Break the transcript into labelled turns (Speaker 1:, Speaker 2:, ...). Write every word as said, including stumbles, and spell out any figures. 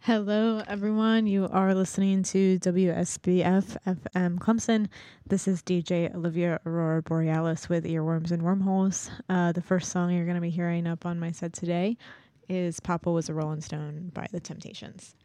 Speaker 1: Hello, everyone. You are listening to W S B F F M Clemson. This is D J Olivia Aurora Borealis with Earworms and Wormholes. Uh, the first song you're going to be hearing up on my set today is Papa Was a Rolling Stone by The Temptations.